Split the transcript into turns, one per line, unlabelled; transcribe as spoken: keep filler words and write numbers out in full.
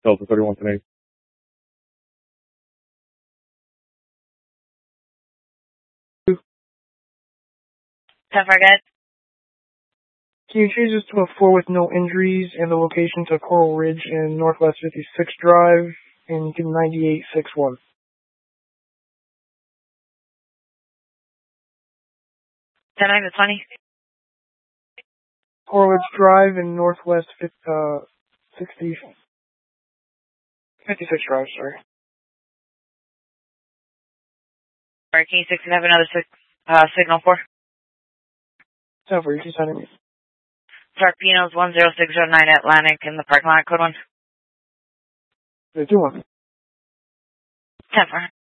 Delta thirty-one ten eight.
ten four, good.
Can you change this to a four with no injuries and the location to Coral Ridge and Northwest fifty-sixth Drive and give ninety-eight six one?
ten nine to twenty.
Coral Ridge Drive and Northwest uh, sixty, fifty-sixth Drive, sorry.
Alright, can you six and have another six, uh, signal four?
ten four, you can send me.
Sarpinos one zero six zero nine Atlantic in the parking lot, code one.
They do one.
ten four.